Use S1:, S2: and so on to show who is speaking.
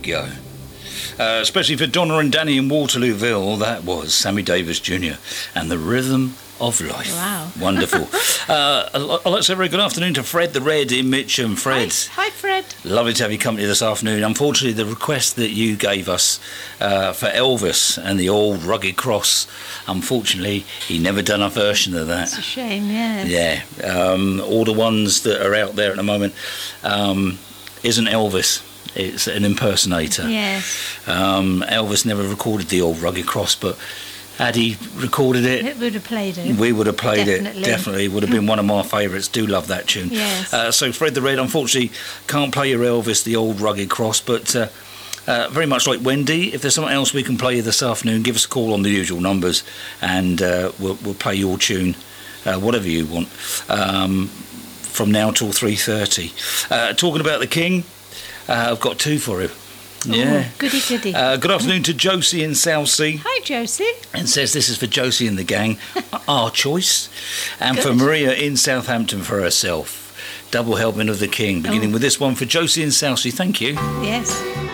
S1: great go. Especially for Donna and Danny in Waterlooville, that was Sammy Davis Jr. and the Rhythm of Life.
S2: Wow.
S1: Wonderful. I'd like to say a very good afternoon to Fred the Red in Mitcham. Fred.
S2: Hi, Fred.
S1: Lovely to have your company this afternoon. Unfortunately, the request that you gave us for Elvis and the old rugged cross, unfortunately, he never done a version of that.
S2: It's a shame, yeah.
S1: Yeah. All the ones that are out there at the moment isn't Elvis. It's an impersonator.
S2: Yes.
S1: Elvis never recorded the old rugged cross, but had he recorded it,
S2: It would have played it.
S1: we would have played
S2: Definitely.
S1: it. Definitely would have been one of my favourites. Do love that tune.
S2: Yes.
S1: So Fred the Red, unfortunately, can't play your Elvis, the old rugged cross, but very much like Wendy, if there's something else we can play you this afternoon, give us a call on the usual numbers, and we'll play your tune, whatever you want, from now till 3:30. Talking about the King, I've got two for you. Yeah.
S2: Ooh, goody, goody.
S1: Good afternoon to Josie in Southsea.
S2: Hi, Josie.
S1: And says this is for Josie and the gang, our choice, and
S2: Good.
S1: for Maria in Southampton for herself. Double helping of the King. Beginning with this one for Josie in Southsea. Thank you.
S2: Yes.